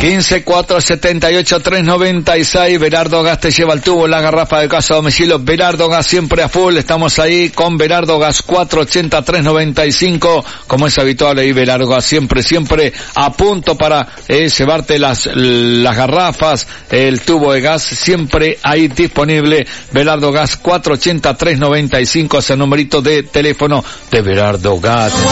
15-478-396. Berardo Gas te lleva el tubo, la garrafa de gas a domicilio. Berardo Gas siempre a full. Estamos ahí con Berardo Gas 480-395. Como es habitual ahí, Berardo Gas siempre a punto para llevarte las garrafas, el tubo de gas, siempre ahí disponible. Berardo Gas 480-395 es el numerito de teléfono de Berardo Gas.